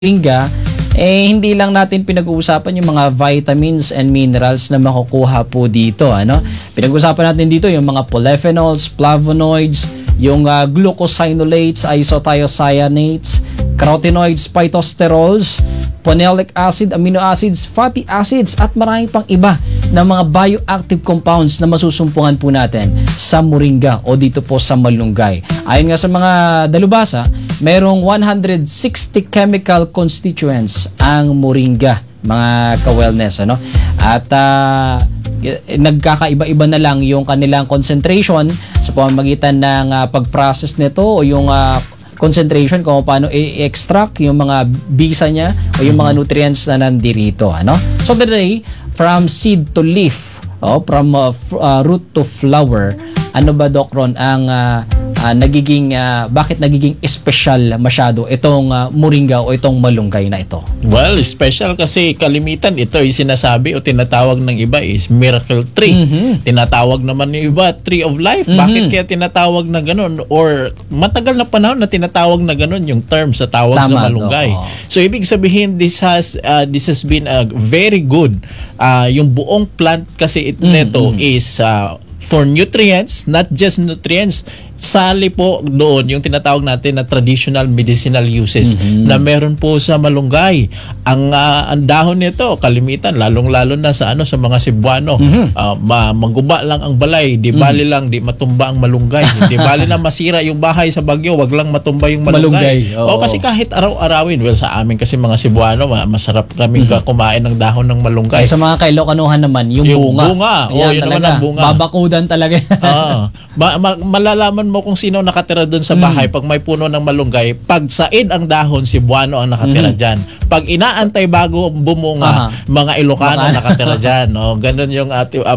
moringa, hindi lang natin pinag-uusapan yung mga vitamins and minerals na makukuha po dito. Pinag-uusapan natin dito yung mga polyphenols, flavonoids, yung glucosinolates, isothiocyanates, carotenoids, phytosterols, phenolic acid, amino acids, fatty acids, at marami pang iba na mga bioactive compounds na masusumpungan po natin sa moringa o dito po sa malunggay. Ayon nga sa mga dalubhasa, merong 160 chemical constituents ang moringa, mga ka-wellness. At nagkakaiba-iba na lang yung kanilang concentration sa pamamagitan ng pag-process nito o yung concentration kung paano i-extract yung mga bisa niya o yung mga nutrients na nandirito. So today, from seed to leaf, from root to flower, ano ba, Doc Ron, ang bakit nagiging special masyado itong moringa o itong malunggay na ito? Well, special kasi kalimitan ito ay sinasabi o tinatawag ng iba is miracle tree. Tinatawag naman ng iba tree of life. Bakit kaya tinatawag na ganun? Or matagal na panahon na tinatawag na ganun yung term sa tawag sa malunggay. So ibig sabihin this has been a very good yung buong plant kasi nito is for nutrients, not just nutrients, sali po doon yung tinatawag natin na traditional medicinal uses na meron po sa malunggay. Ang dahon nito kalimitan lalong-lalo na sa sa mga Cebuano, maguba lang ang balay, di bali lang di matumba ang malunggay. Di bali na masira yung bahay sa bagyo, wag lang matumba yung malunggay. O kasi kahit araw-arawin, well sa amin kasi mga Cebuano, masarap kami kumain ng dahon ng malunggay. Sa mga Kailokanuhan naman, yung bunga. Yun naman ang bunga. Babakudan talaga. Malalaman mo kung sino nakatira doon sa bahay pag may puno ng malunggay. Pag said ang dahon, Cebuano ang nakatira dyan. Pag inaantay bago bumunga, mga Ilocano nakatira dyan. Ganun yung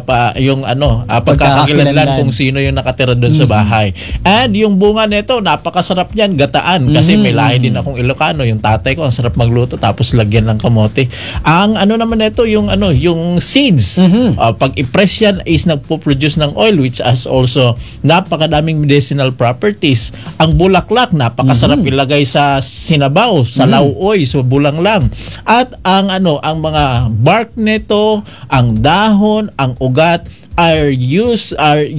pagkakakilanlan kung sino yung nakatira doon sa bahay. And yung bunga nito, napakasarap niyan, gataan. Kasi may lahi din akong Ilocano. Yung tatay ko, ang sarap magluto tapos lagyan ng kamote. Ang naman nito, yung seeds. Pag i-press yan is nagpo-produce ng oil which has also napakadaming medicinal properties. Ang bulaklak, napakasarap ilagay sa sinabaw, sa lauoy, so bulang lang. At ang mga bark nito, ang dahon, ang ugat are used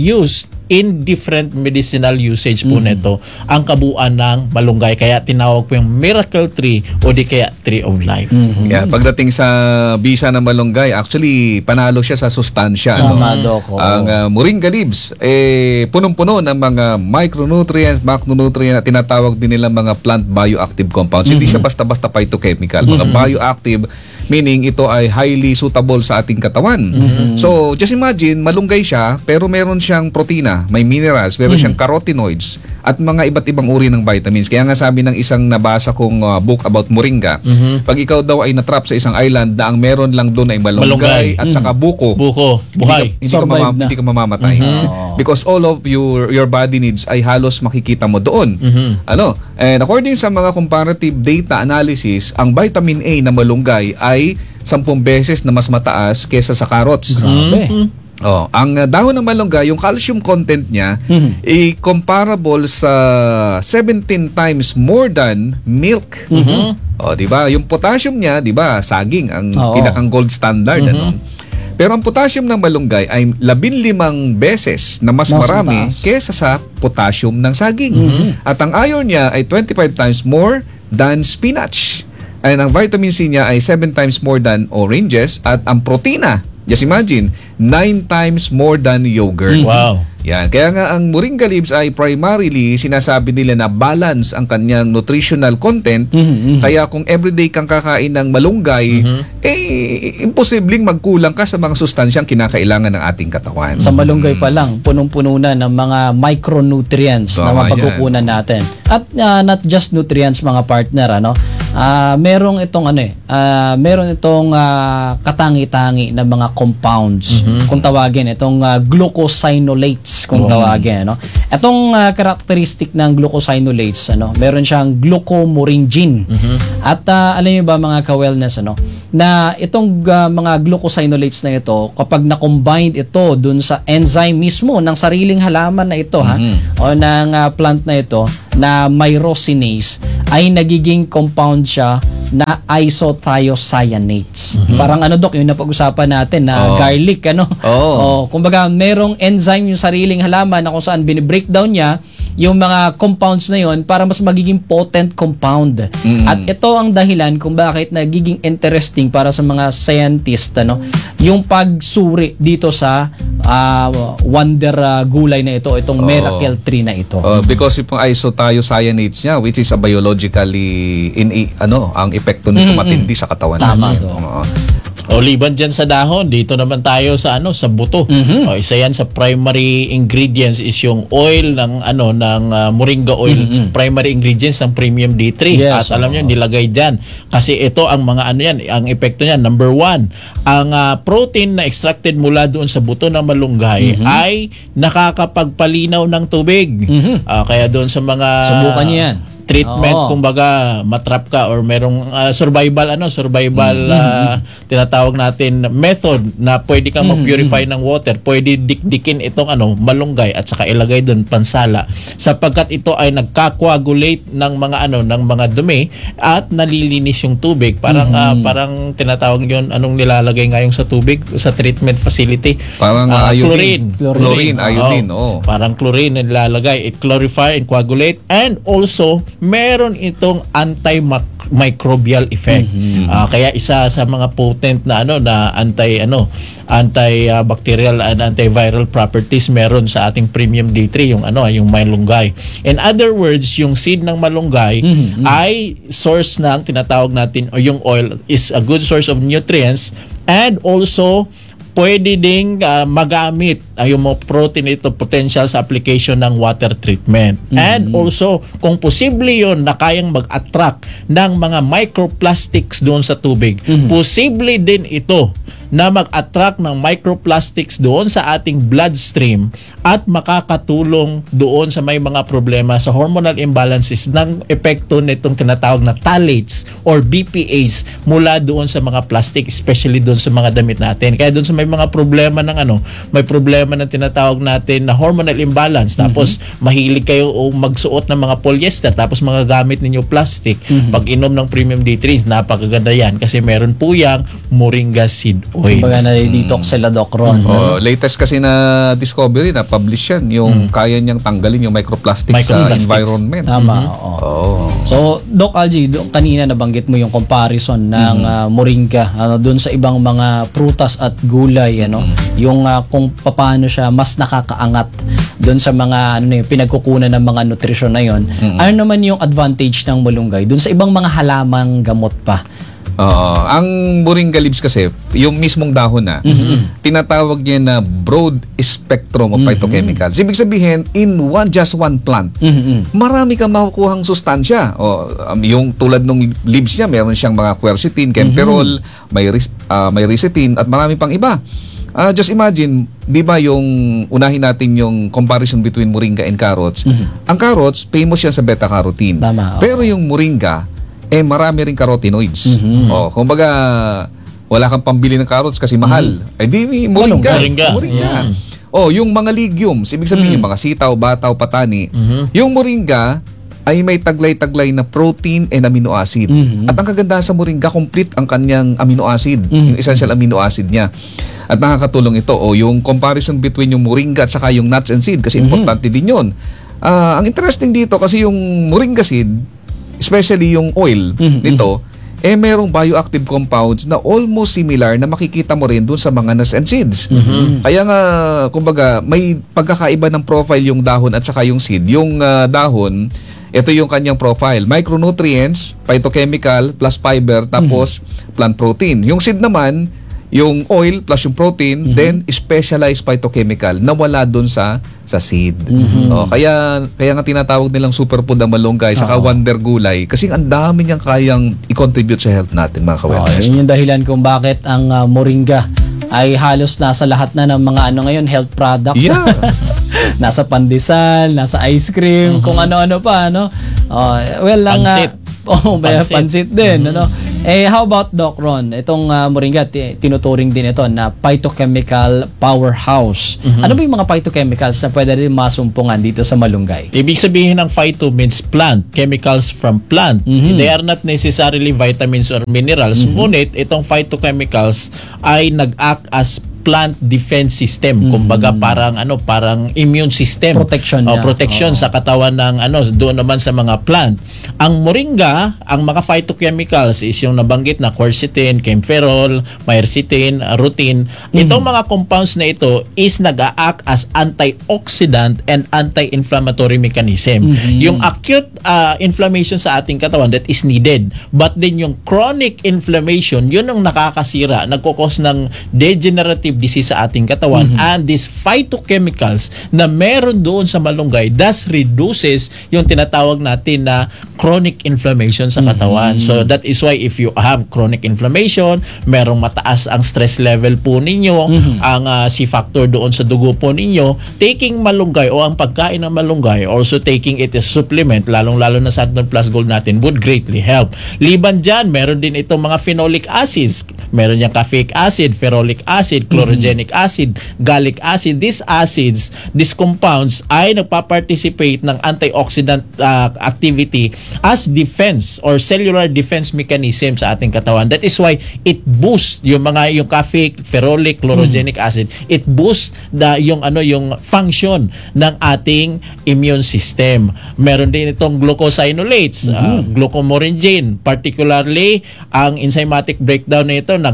in different medicinal usage po nito ang kabuuan ng malunggay, kaya tinawag po yung miracle tree o di kaya tree of life. Yeah, pagdating sa bisa ng malunggay, actually panalo siya sa sustansya. Ang moringa leaves punong-puno ng mga micronutrients, macronutrients na tinatawag din nila mga plant bioactive compounds. Hindi siya basta-basta phytochemical. Mga bioactive, meaning ito ay highly suitable sa ating katawan. So just imagine, malunggay siya pero meron siyang protina, may minerals, meron siyang carotenoids at mga iba't ibang uri ng vitamins. Kaya nga sabi ng isang nabasa kong book about moringa, pag ikaw daw ay natrap sa isang island na ang meron lang doon ay malunggay at saka buko, buhay, hindi ka mamamatay. Because all of your body needs ay halos makikita mo doon. And according sa mga comparative data analysis, ang vitamin A na malunggay ay 10 beses na mas mataas kesa sa carrots. Grabe. Ang dahon ng malunggay, yung calcium content niya comparable sa 17 times more than milk. Di ba? Yung potassium niya, di ba, saging ang pinakang gold standard. Pero ang potassium ng malunggay ay 15 beses na mas marami kesa sa potassium ng saging. At ang iron niya ay 25 times more than spinach. And ang vitamin C niya ay 7 times more than oranges. At ang protina, just imagine, 9 times more than yogurt. Wow. Yan. Kaya nga ang moringa leaves ay primarily sinasabi nila na balance ang kanyang nutritional content. Kaya kung everyday kang kakain ng malunggay, imposibleng magkulang ka sa mga sustansyang kinakailangan ng ating katawan. Sa malunggay pa lang, punong-puno na ng mga micronutrients na mapagkukunan natin. At not just nutrients, mga partner, merong itong meron itong katangi-tangi na mga compounds, kung tawagin, itong glucosinolates, kung tawagin. Itong characteristic ng glucosinolates, meron siyang glucomoringin. At alam niyo ba, mga ka-wellness, na itong mga glucosinolates na ito, kapag na-combine ito dun sa enzyme mismo ng sariling halaman na ito, o ng plant na ito, na myrosinase, ay nagiging compound siya na isothiocyanates. Parang ano Dok, yung napag-usapan natin na garlic, ano? Kumbaga, merong enzyme yung sariling halaman na kung saan binibreakdown niya yung mga compounds na yon para mas magiging potent compound. At ito ang dahilan kung bakit nagiging interesting para sa mga scientist, ano, yung pagsuri dito sa wonder gulay na ito, itong miracle tree na ito. Because yung isothiocyanates niya, which is a biologically ang epekto nito matindi sa katawan. Tama. O liban dyan sa dahon, dito naman tayo sa sa buto. O isa yan sa primary ingredients is yung oil ng moringa oil. Primary ingredients ng premium D3. Yes, At alam niyo nilagay diyan kasi ito ang mga ang epekto niyan. Number 1, ang protein na extracted mula doon sa buto ng malunggay ay nakakapagpalinaw ng tubig. Kaya doon sa mga subukan niyo yan. Treatment, kumbaga matrap ka or merong survival tinatawag natin method na pwede kang mag-purify ng water, pwede dikdikin itong malunggay at saka ilagay doon pansala sapagkat ito ay nagka-coagulate ng mga dumi at nalilinis yung tubig. Parang tinatawag yon nilalagay ngayong sa tubig sa treatment facility. Parang chlorine, iodine. Parang chlorine na nilalagay. It clarify and coagulate, and also meron itong antimicrobial effect. Kaya isa sa mga potent na antibacterial and antiviral properties meron sa ating premium D3 yung malunggay. In other words, yung seed ng malunggay ay source ng tinatawag natin, o yung oil is a good source of nutrients, and also pwede ding magamit yung mga protein ito potential sa application ng water treatment. And also, kung posible yun na kayang mag-attract ng mga microplastics doon sa tubig, posible din ito na mag-attract ng microplastics doon sa ating bloodstream at makakatulong doon sa may mga problema sa hormonal imbalances ng epekto nitong tinatawag na phthalates or BPAs mula doon sa mga plastic, especially doon sa mga damit natin. Kaya doon sa may mga problema ng may problema ng tinatawag natin na hormonal imbalance, tapos mahilig kayo o magsuot ng mga polyester, tapos mga gamit ninyo plastic, pag inom ng premium D3, napakaganda yan kasi meron po yang moringa seed oil. Kumbaga na-detox sila, Doc Ron. Latest kasi na discovery na publish yan, yung kaya niyang tanggalin yung microplastics sa environment. Tama. So, Doc Algie, kanina nabanggit mo yung comparison ng moringa doon sa ibang mga prutas at gulay, yung kung paano siya mas nakakaangat doon sa mga pinagkukunan ng mga nutrisyon na yon. Ano naman yung advantage ng malunggay doon sa ibang mga halamang gamot pa? Ang moringa leaves kasi, yung mismong dahon na, tinatawag niya na broad spectrum of phytochemicals. Ibig sabihin, in just one plant, marami kang makukuhang sustansya. Yung tulad ng leaves niya, meron siyang mga quercetin, camperol, may ricetine, at marami pang iba. Just imagine, di ba yung unahin natin yung comparison between moringa and carrots. Ang carrots, famous yan sa beta-carotene. Pero yung moringa, marami rin carotenoids. Kumbaga, wala kang pambili ng carrots kasi mahal. Di moringa. Yung mga legumes, ibig sabihin yung mga sitaw, bataw, patani, yung moringa ay may taglay-taglay na protein and amino acid. At ang kagandahan sa moringa, complete ang kanyang amino acid, yung essential amino acid niya. At nakakatulong ito, yung comparison between yung moringa at saka yung nuts and seed, kasi importante din yun. Ang interesting dito, kasi yung moringa seed, especially yung oil nito, merong bioactive compounds na almost similar na makikita mo rin dun sa mga nuts and seeds. Kaya nga, kumbaga, may pagkakaiba ng profile yung dahon at saka yung seed. Yung dahon, ito yung kanyang profile. Micronutrients, phytochemical, plus fiber, tapos plant protein. Yung seed naman, yung oil plus yung protein, then specialized phytochemical na wala doon sa seed. Kaya nga tinatawag nilang superfood ang malunggay saka wonder gulay kasi ang dami niyang kayang i-contribute sa health natin, mga ka-wellness. Yun yung dahilan kung bakit ang moringa ay halos nasa lahat na ng mga ngayon health products. Nasa pandesal, nasa ice cream, kung ano-ano pa, pansit. Pansit din, How about Doc Ron? Itong moringa, tinuturing din ito na phytochemical powerhouse. Ano ba yung mga phytochemicals na pwede rin masumpungan dito sa malunggay? Ibig sabihin ng phyto means plant, chemicals from plant. They are not necessarily vitamins or minerals. Ngunit itong phytochemicals ay nag-act as plant defense system, kumbaga parang immune system, protection sa katawan ng doon naman sa mga plant. Ang moringa, ang mga phytochemicals is yung nabanggit na quercetin, kaempferol, myricetin, rutin. Itong mga compounds na ito is nag-a-act as antioxidant and anti-inflammatory mechanism. Yung acute inflammation sa ating katawan, that is needed, but then yung chronic inflammation, yun ang nakakasira, nagkukos ng degenerative disease sa ating katawan, and these phytochemicals na meron doon sa malunggay thus reduces yung tinatawag natin na chronic inflammation sa katawan. So that is why if you have chronic inflammation, merong mataas ang stress level po ninyo, ang C factor doon sa dugo po ninyo, taking malunggay o ang pagkain ng malunggay, also taking it as supplement, lalong-lalo na Santon Plus Gold natin, would greatly help. Liban dyan, meron din itong mga phenolic acids. Meron yung caffeic acid, ferolic acid, chlorogenic acid, gallic acid. These acids, these compounds ay nagpa-participate ng antioxidant activity as defense or cellular defense mechanism sa ating katawan. That is why it boosts yung caffeic, ferolic, chlorogenic acid. It boosts yung function ng ating immune system. Meron din itong glucosinolates, glucomoringin, particularly ang enzymatic breakdown na ito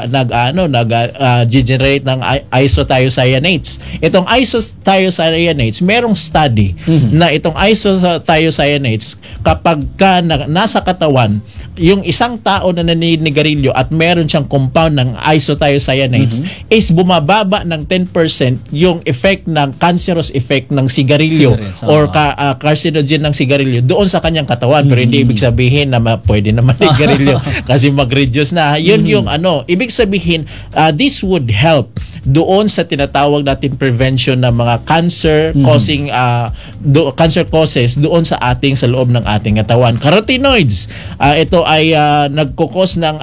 nag-generate ng isothiocyanates. Itong isothiocyanates, merong study na itong isothiocyanates kapag nasa katawan, yung isang tao na naninigarilyo at meron siyang compound ng isothiocyanates is bumababa ng 10% yung effect ng cancerous effect ng sigarilyo or carcinogen ng sigarilyo doon sa kanyang katawan. Pero hindi ibig sabihin na pwede naman sigarilyo kasi mag-reduce na. Yun yung ibig sabihin, this would help doon sa tinatawag natin prevention ng mga cancer causing cancer causes doon sa loob ng ating katawan. Carotenoids, ito ay nagkukos ng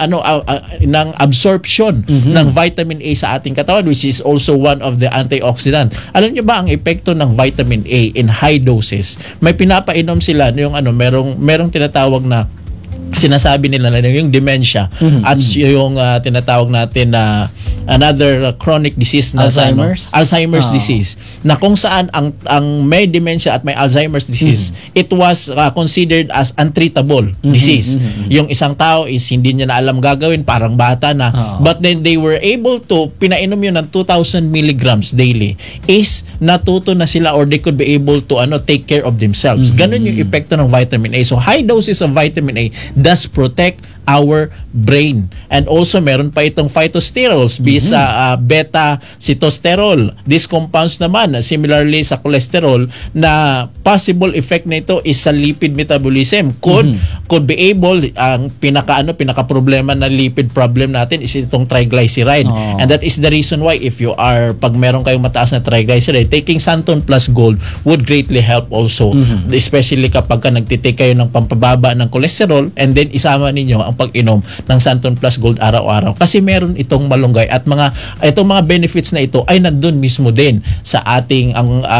ng absorption ng vitamin A sa ating katawan, which is also one of the antioxidant. Alam niyo ba ang epekto ng vitamin A in high doses? May pinapainom sila yung merong tinatawag na sinasabi nila na yung dementia at yung tinatawag natin na another chronic disease na Alzheimer's disease, na kung saan ang may dementia at may Alzheimer's disease, it was considered as untreatable disease. Yung isang tao is hindi niya na alam gagawin, parang bata na, but then they were able to pinainom yun ng 2,000 milligrams daily, is natuto na sila or they could be able to take care of themselves. Ganun yung epekto ng vitamin A. So high doses of vitamin A does protect our brain. And also meron pa itong phytosterols bisa beta-sitosterol. These compounds naman similarly sa cholesterol, na possible effect nito is sa lipid metabolism. Could be able, ang pinaka problema na lipid problem natin is itong triglyceride. And that is the reason why pag meron kayong mataas na triglyceride, taking Santon Plus Gold would greatly help also. Especially kapag nagtitake kayo ng pampababa ng cholesterol, and then isama ninyo ang pag-inom ng Santon Plus Gold araw-araw. Kasi meron itong malunggay at itong mga benefits na ito ay nandun mismo din sa ating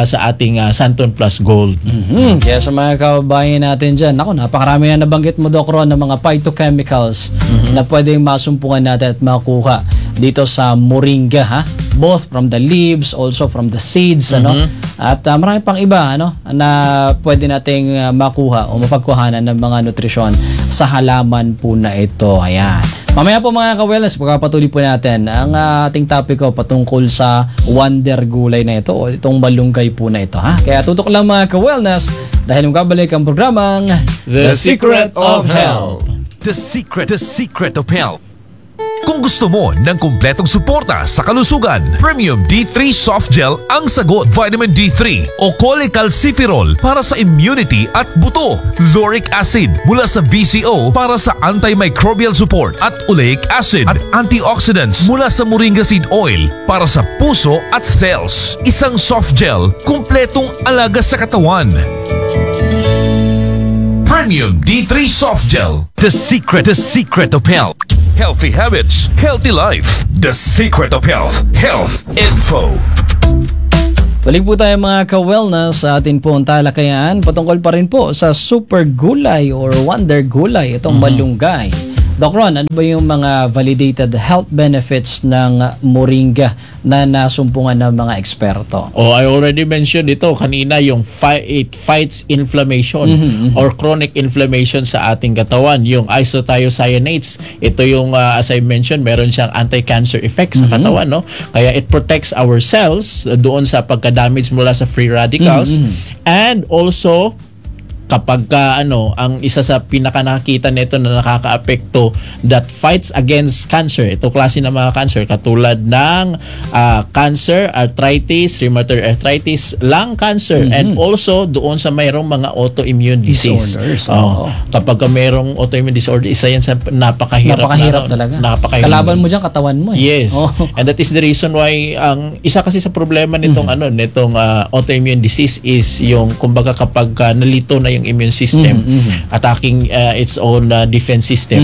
Santon Plus Gold. Kaya sa mga kababayan natin dyan, napakarami na nabanggit mo, Doc Ron, ng mga phytochemicals na pwedeng masumpungan natin at makuha dito sa moringa, both from the leaves, also from the seeds, at marami pang iba na pwede nating makuha o mapagkuhanan ng mga nutrisyon sa halaman po na ito. Ayan. Mamaya po mga ka-wellness, pagpapatuloy po natin ang ating topic patungkol sa wonder gulay na ito o itong malunggay po na ito. Kaya tutok lang mga ka-wellness dahil magkabalik ang programang The Secret of Health. The Secret of Health. Kung gusto mo ng kumpletong suporta sa kalusugan, Premium D3 Soft Gel ang sagot. Vitamin D3 o cholecalciferol para sa immunity at buto. Lauric acid mula sa VCO para sa antimicrobial support at oleic acid at antioxidants mula sa moringa seed oil para sa puso at cells. Isang soft gel, kumpletong alaga sa katawan. Premium D3 Soft Gel. The secret of health. Healthy habits, healthy life. The secret of health. Health info. Balik po tayo mga ka-wellness sa atin pong talakayan. Patungkol pa rin po sa super gulay or wonder gulay, itong malunggay. Doc Ron, ano ba yung mga validated health benefits ng moringa na nasumpungan ng mga eksperto? Oh, I already mentioned ito kanina, yung it fights inflammation or chronic inflammation sa ating katawan. Yung isothiocyanates, ito yung as I mentioned, meron siyang anti-cancer effect sa katawan, no? Kaya it protects our cells doon sa pagka-damage mula sa free radicals, and also kapag ang isa sa pinaka nakikita nito na nakakaapekto that fights against cancer, ito klase ng mga cancer katulad ng cancer, arthritis, rheumatoid arthritis, lung cancer, and also doon sa mayroong mga autoimmune disease. Kapag mayroong autoimmune disorder, isa yan sa napakahirap talaga. Napakahirap. Kalaban mo dyan katawan mo. Yes. And that is the reason why ang isa kasi sa problema nitong autoimmune disease is yung kumbaga kapag nalito na yung immune system attacking its own defense system.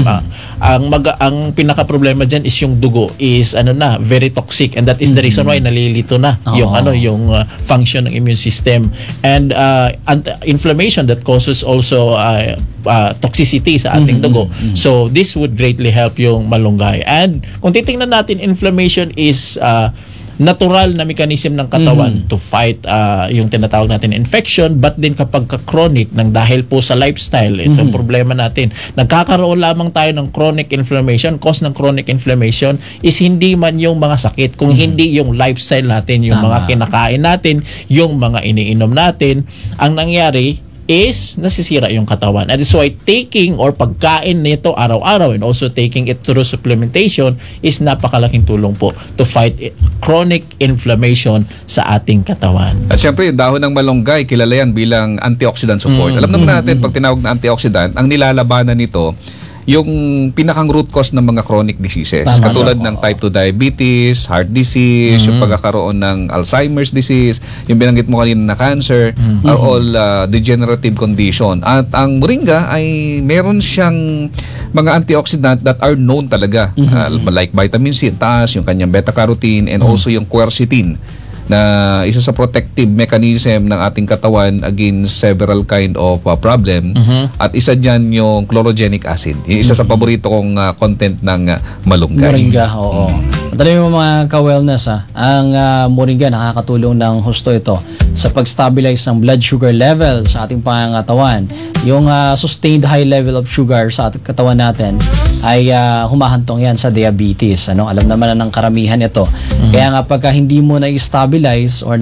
Ang pinaka problema diyan is yung dugo is very toxic, and that is the reason why nalilito na yung function ng immune system, and inflammation that causes also toxicity sa ating dugo. So this would greatly help yung malunggay. And kung titingnan natin, inflammation is natural na mechanism ng katawan to fight yung tinatawag natin infection, but din kapag chronic nang dahil po sa lifestyle, itong problema natin, nagkakaroon lamang tayo ng chronic inflammation. Cause ng chronic inflammation is hindi man yung mga sakit, kung hindi yung lifestyle natin, yung mga kinakain natin, yung mga iniinom natin. Ang nangyari is nasisira yung katawan. And that's why taking or pagkain nito araw-araw and also taking it through supplementation is napakalaking tulong po to fight chronic inflammation sa ating katawan. At syempre, dahon ng malunggay, kilala yan bilang antioxidant support. Alam naman natin, pag tinawag na antioxidant, ang nilalabanan nito, yung pinakang root cause ng mga chronic diseases. Katulad ng type 2 diabetes, heart disease, yung pagkakaroon ng Alzheimer's disease, yung binanggit mo kanina na cancer, are all degenerative condition. At ang moringa ay meron siyang mga antioxidant that are known talaga, like vitamin C, taas, yung kanyang beta-carotene, and also yung quercetin, na isa sa protective mechanism ng ating katawan against several kind of problem. At isa dyan yung chlorogenic acid. Yung isa sa paborito kong content ng malunggay. Moringa, oo. Madali mo mga ka-wellness, ang moringa nakakatulong ng husto ito sa pag-stabilize ng blood sugar level sa ating pangangatawan. Yung sustained high level of sugar sa ating katawan natin ay humahantong yan sa diabetes. Alam naman na ng karamihan ito. Kaya nga pagka hindi mo na-stabilize or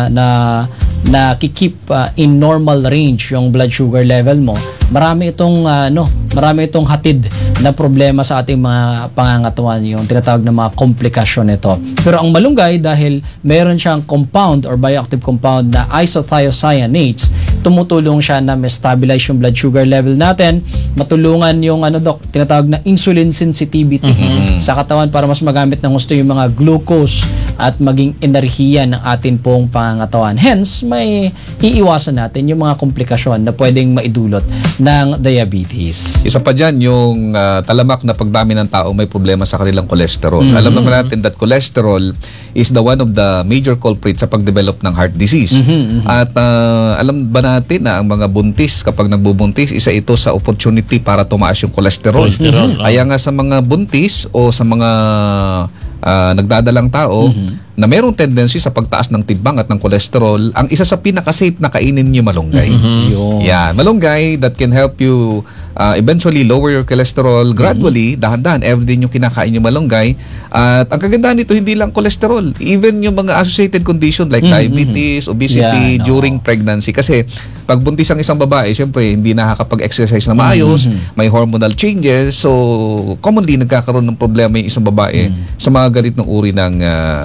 na-keep in normal range yung blood sugar level mo, marami itong hatid na problema sa ating mga pangangatawan, yung tinatawag na mga komplikasyon nito. Pero ang malunggay, dahil meron siyang compound or bioactive compound na isothiocyanates, tumutulong siya na ma-stabilize yung blood sugar level natin, matulungan yung tinatawag na insulin sensitivity sa katawan para mas magamit ng gusto yung mga glucose at maging enerhiya ng atin pong pangangatawan. Hence, may iiwasan natin yung mga komplikasyon na pwedeng maidulot ng diabetes. Isa pa dyan yung talamak na pagdami ng tao may problema sa kanilang cholesterol. Alam naman natin that cholesterol is the one of the major culprits sa pagdevelop ng heart disease. At alam ba natin na ang mga buntis, kapag nagbubuntis, isa ito sa opportunity para tumaas yung cholesterol. Kaya nga sa mga buntis o sa mga nagdadalang tao na mayroong tendency sa pagtaas ng timbang at ng cholesterol, ang isa sa pinaka-safe na kainin niyo malunggay. Yan, malunggay that can help you eventually lower your cholesterol gradually, dahan-dahan, everyday yung kinakain yung malunggay. At ang kagandahan nito, hindi lang cholesterol, even yung mga associated condition like diabetes, obesity, during pregnancy. Kasi pag buntis ang isang babae, syempre hindi nakakapag-exercise na maayos, may hormonal changes, so commonly nagkakaroon ng problema yung isang babae sa mga ganitong uri ng pagtaas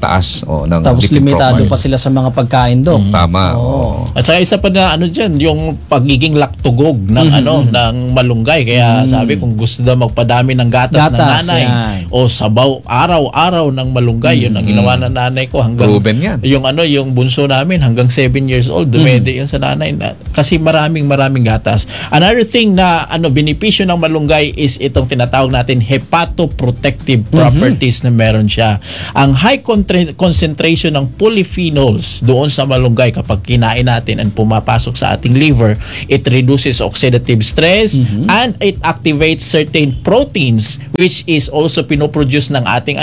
taas ng Tapos lipid limitado profile. pa sila sa mga pagkain, Dok. Tama. Oo. At saka isa pa na dyan, yung pagiging laktugog ng ng malunggay. Kaya sabi kung gusto daw magpadami ng gatas ng Gatas, nanay yan. o sabaw araw-araw ng malunggay, yun ang ginawa ng nanay ko hanggang Proven yan. yung bunso namin hanggang 7 years old dumede yun sa nanay kasi maraming gatas. Another thing na benepisyo ng malunggay is itong tinatawag natin hepatoprotective properties na meron siya. Ang high concentration ng polyphenols doon sa malunggay kapag kinain natin and pumapasok sa ating liver, it reduces oxidative stress and it activates certain proteins which is also pinoproduce ng ating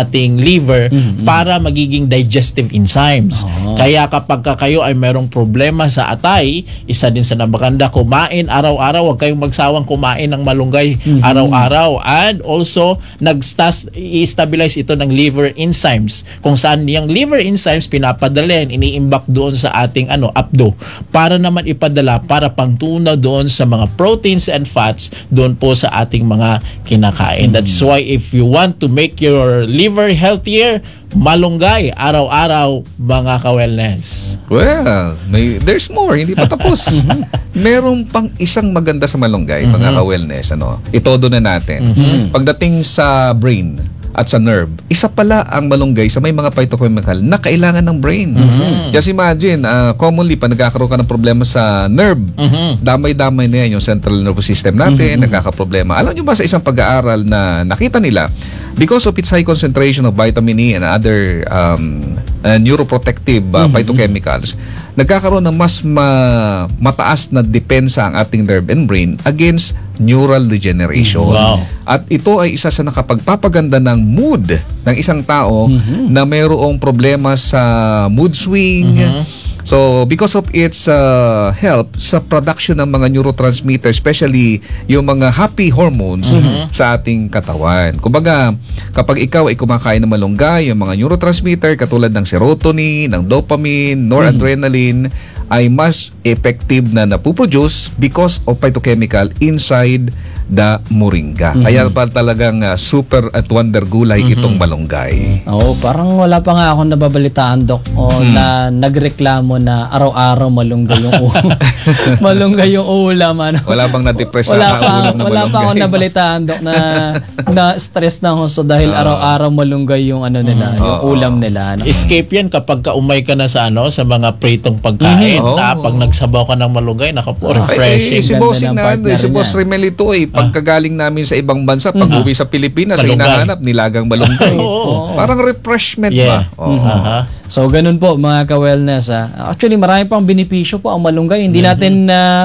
liver para magiging digestive enzymes. Kaya kapag kayo ay merong problema sa atay, isa din sa nabaganda, kumain araw-araw, huwag kayong magsawang kumain ng malunggay araw-araw, and also i-stabilize ito ng liver enzymes kung saan yung liver enzymes pinapadala yan, iniimbak doon sa ating apdo para naman ipadala para pangtunaw doon sa mga proteins and fats doon po sa ating mga kinakain. That's why if you want to make your liver healthier, malunggay araw-araw, mga ka-wellness. Well, there's more, hindi pa tapos. Meron pang isang maganda sa malunggay, mga ka-wellness, itodo na natin. Pagdating sa brain at sa nerve, isa pala ang malunggay sa may mga phytochemical na kailangan ng brain. Just imagine, commonly pa nagkakaroon ka ng problema sa nerve, damay-damay na yan yung central nervous system natin, nagkakaproblema. Alam nyo ba sa isang pag-aaral na nakita nila, because of its high concentration of vitamin E and other neuroprotective phytochemicals, nagkakaroon ng mas mataas na depensa ang ating nerve and brain against neural degeneration. Wow. At ito ay isa sa nakapagpapaganda ng mood ng isang tao na mayroong problema sa mood swing. So, because of its help sa production ng mga neurotransmitter, especially yung mga happy hormones sa ating katawan. Kumbaga, kapag ikaw ay kumakain ng malunggay, yung mga neurotransmitter katulad ng serotonin, ng dopamine, noradrenaline, ay mas effective na napuproduce because of phytochemical inside the moringa. Kaya pa talagang super at wonder gulay itong malunggay. Oo, parang wala pa nga akong nababalitaan, Dok, na nagreklamo na araw-araw malunggay yung ulam. Malunggay yung ulam, Wala bang na-depress wala sa ulam na malunggay? Wala pa akong nabalitaan, Dok, na stress na husto dahil araw-araw malunggay yung nila, yung ulam nila. Escape yan kapag umay ka na sa sa mga pritong pagkain. Pag nagsabaw ka ng malunggay, refreshing. Si Ganda Bossing ng partner si Boss niya. Remel ito pagkagaling namin sa ibang bansa, pag uwi sa Pilipinas, ay Malunggay. hinahanap nilagang malunggay. Parang refreshment ba? So, ganun po mga ka-wellness. Actually, marami pang benepisyo po ang malunggay. Hindi natin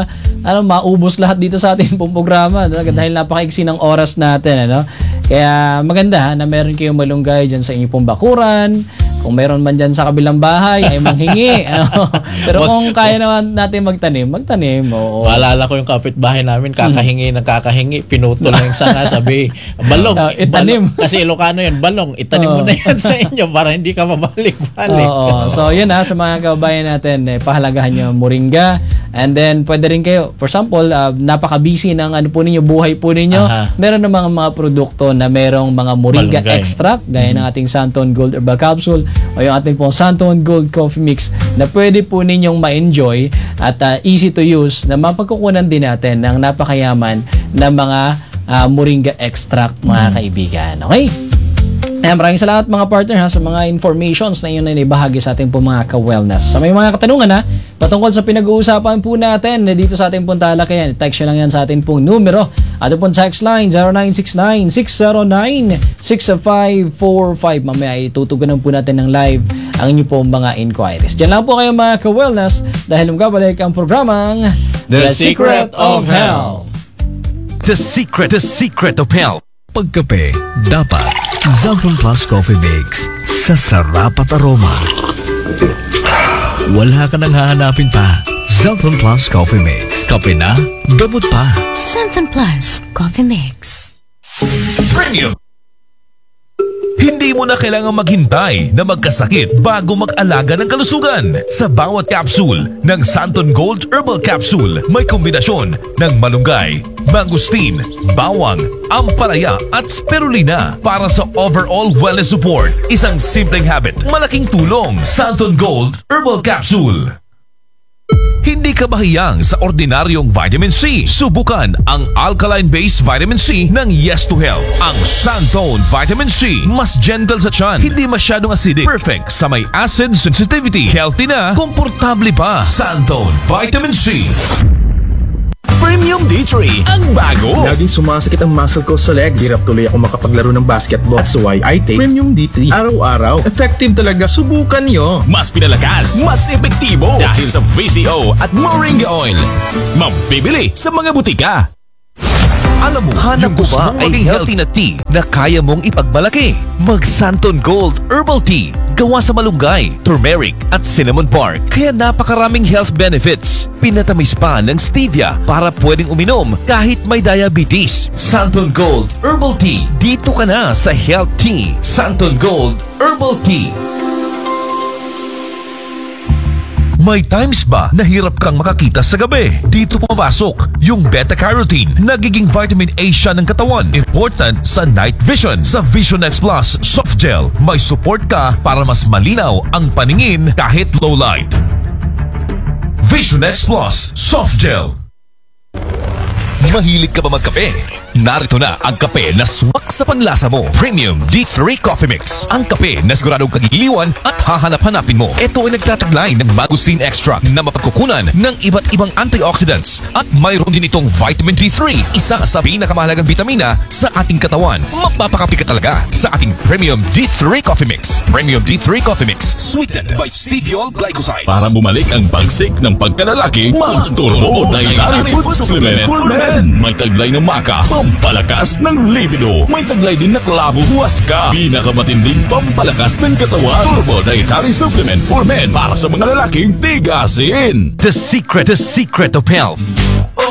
maubos lahat dito sa ating pong programa dahil napakaiksi ng oras natin. Kaya maganda na meron kayong malunggay dyan sa inyong pong bakuran. Kung meron man dyan sa kabilang bahay, ay manghingi. Pero kung kaya naman natin magtanim. Oo. Maalala ko yung kapitbahay namin, kakahingi, pinutol na yung sanga, sabi, balong. Itanim. Kasi Ilocano yun, balong, itanim mo na yan sa inyo para hindi ka mabalik-balik. Oo. So, yun sa mga kababayan natin, pahalagahan nyo moringa. And then, pwede rin kayo, for example, napaka-busy ng po ninyo, buhay po ninyo. Meron ng mga produkto na merong mga moringa Malunggay. extract, gaya ng ating Santon Gold Herbal Capsule o yung ating pong Santon Gold Coffee Mix na pwede po ninyong ma-enjoy at easy to use na mapagkukunan din natin ng napakayaman na mga moringa extract, mga kaibigan. Okay? Maraming salamat mga partner sa mga informations na yun na ibahagi sa ating po mga ka-wellness. Sa may mga katanungan patungkol sa pinag-uusapan po natin dito sa ating pong talakayan, text lang yan sa ating pong numero. Ating pong text line 0969-609-6545. Mamaya itutugunan po natin ng live ang inyo pong mga inquiries. Diyan lang po kayo mga ka-wellness dahil magkabalik ang programang The Secret of Health. The Secret of Health. Pagkape, dapat Xanthan Plus Coffee Mix sa sarap at aroma. Wala ka nang hahanapin pa. Xanthan Plus Coffee Mix. Kape na, gamot pa. Xanthan Plus Coffee Mix. Premium. Hindi Hindi mo na kailangang maghintay na magkasakit bago mag-alaga ng kalusugan. Sa bawat capsule ng Santon Gold Herbal Capsule, may kombinasyon ng malunggay, mangustin, bawang, ampalaya at spirulina para sa overall wellness support. Isang simpleng habit, malaking tulong. Santon Gold Herbal Capsule. Hindi ka mahiyang sa ordinaryong vitamin C. Subukan ang alkaline-based vitamin C ng Yes to Health. Ang Santone Vitamin C. Mas gentle sa tiyan, hindi masyadong acidic. Perfect sa may acid sensitivity. Healthy na, komportable pa. Santone Vitamin C. Premium D3, ang bago. Laging sumasakit ang muscle ko sa legs. Hirap tuloy ako makapaglaro ng basketball. That's why I take Premium D3 araw-araw. Effective talaga, subukan nyo. Mas pinalakas, mas epektibo dahil sa VCO at Moringa Oil. Mabibili sa mga butika. Alam mo, hanap mo ba ay healthy na tea na kaya mong ipagmalaki? Mag Santon Gold Herbal Tea. Gawa sa malunggay, turmeric at cinnamon bark. Kaya napakaraming health benefits. Pinatamis pa ng stevia para pwedeng uminom kahit may diabetes. Santon Gold Herbal Tea. Dito ka na sa Health Tea. Santon Gold Herbal Tea. May times ba na hirap kang makakita sa gabi? Dito pumapasok yung beta-carotene. Nagiging vitamin A siya ng katawan. Important sa night vision. Sa Vision X Plus Soft Gel, may support ka para mas malinaw ang paningin kahit low light. Vision X Plus Soft Gel. Mahilig ka ba magkape? Narito na ang kape na swak sa panlasa mo. Premium D3 Coffee Mix. Ang kape na siguradong kagigiliwan at hahanap-hanapin mo. Ito ay nagtataglay ng mangosteen extract na mapagkukunan ng iba't ibang antioxidants. At mayroon din itong vitamin D3, isa sa pinakamahalagang vitamina sa ating katawan. Mapapakapi ka talaga sa ating Premium D3 Coffee Mix. Premium D3 Coffee Mix. Sweetened by stevia glycosides. Para bumalik ang pagsik ng pagkalalaki, mag-turbo dietary food supplement for men. May taglay ng maka, pampalakas ng libido. May taglay din na klavo huwaska. Pinakamatinding pampalakas ng katawan. Turbo dietary supplement for men para sa mga lalaking tigasin. The secret of health.